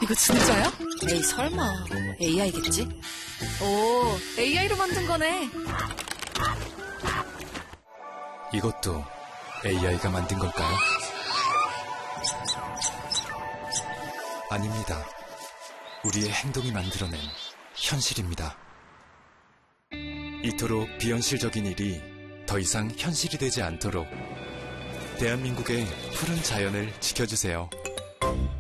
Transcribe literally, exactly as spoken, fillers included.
이거 진짜야? 에이, 설마. 에이아이겠지? 오, 에이아이로 만든 거네. 이것도 에이아이가 만든 걸까요? 아닙니다. 우리의 행동이 만들어낸 현실입니다. 이토록 비현실적인 일이 더 이상 현실이 되지 않도록 대한민국의 푸른 자연을 지켜주세요.